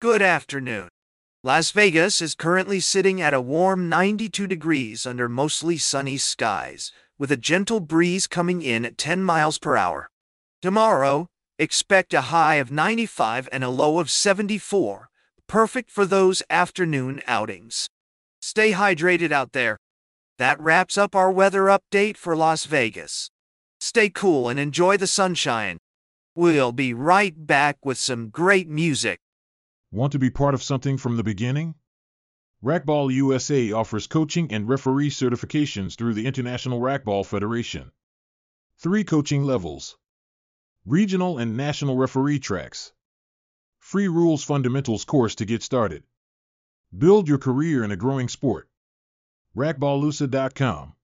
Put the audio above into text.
Good afternoon. Las Vegas is currently sitting at a warm 92 degrees under mostly sunny skies, with a gentle breeze coming in at 10 miles per hour. Tomorrow, expect a high of 95 and a low of 74, perfect for those afternoon outings. Stay hydrated out there. That wraps up our weather update for Las Vegas. Stay cool and enjoy the sunshine. We'll be right back with some great music. Want to be part of something from the beginning? Racquetball USA offers coaching and referee certifications through the International Racquetball Federation. 3 coaching levels. Regional and national referee tracks. Free rules fundamentals course to get started. Build your career in a growing sport. Racquetballusa.com